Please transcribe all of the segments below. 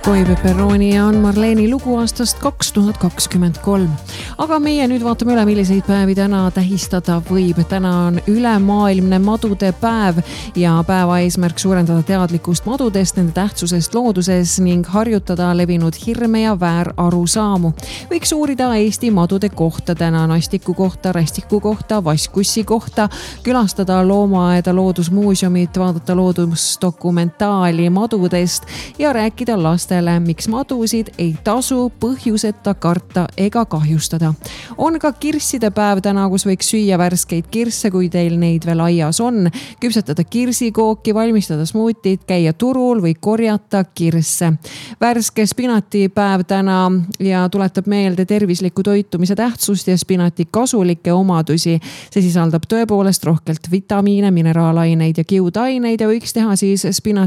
Koi Pepperoni on Marleeni lugu aastast 2023. Aga meie nüüd vaatame üle, milliseid päevi täna tähistada võib. Täna on ülemaailmne madude päev ja päeva eesmärk suurendada teadlikkust madudest, nende tähtsusest looduses ning harjutada levinud hirme ja väärarusaamu. Võiks uurida Eesti madude kohta täna, nastiku kohta, rästiku kohta, vaskkussi kohta, külastada loomaaeda loodusmuuseumit, vaadata loodusdokumentaali madudest ja rääkida lastele, miks madusid ei tasu põhjuseta karta ega kahjustada. On ka kirsside päev täna, kus võiks süüa värskeid kirsse, kui teil neid veel aias on, küpsetada kirsikooki, valmistada smuutit, käia turul või korjata kirsse. Värske spinati päev täna ja tuletab meelde tervisliku toitumise tähtsust ja spinati kasulikke omadusi. See sisaldab tõepoolest rohkelt vitamiine, mineraalaineid ja kiudaineid ja võiks teha siis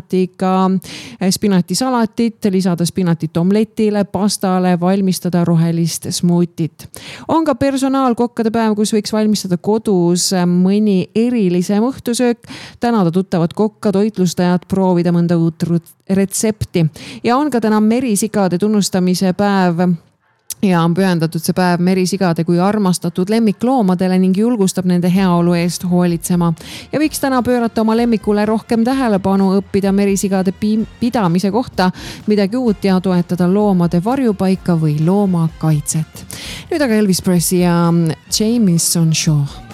spinatisalatit, lisada spinatit omletile, pastale, valmistada rohelist smuutit. On ka personaalkokkade päev, kus võiks valmistada kodus mõni erilisem õhtusöök, tänada tuttavat kokka, toitlustajat, proovida mõnda uut retsepti. Ja on ka täna merisigade tunnustamise päev. Ja on pühendatud see päev merisigade kui armastatud lemmikloomadele ning julgustab nende heaolu eest hoolitsema. Ja võiks täna pöörata oma lemmikule rohkem tähelepanu, õppida merisigade pidamise kohta midagi uut ja toetada loomade varjupaika või loomakaitset. Nüüd aga Elvis Presley ja Jameson Shaw.